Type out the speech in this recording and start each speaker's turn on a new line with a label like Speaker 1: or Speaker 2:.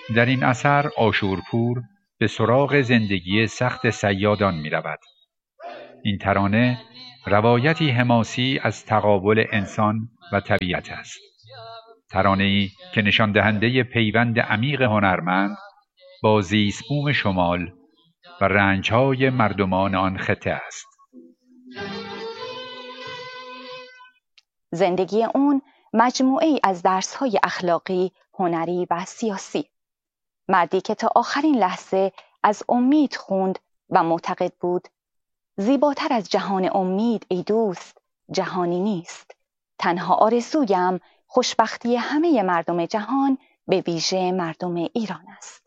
Speaker 1: در این اثر آشورپور به سراغ زندگی سخت صیادان می رود. این ترانه روایتی حماسی از تقابل انسان و طبیعت است. ترانه‌ای که نشان دهنده پیوند عمیق هنرمند با زیست‌بوم شمال و رنج‌های مردمان آن خطه است.
Speaker 2: زندگی اون مجموعه‌ای از درس‌های اخلاقی، هنری و سیاسی. مردی که تا آخرین لحظه از امید خوند و معتقد بود زیباتر از جهان امید ای دوست جهانی نیست. تنها آرزویم خوشبختی همه مردم جهان، به ویژه مردم ایران است.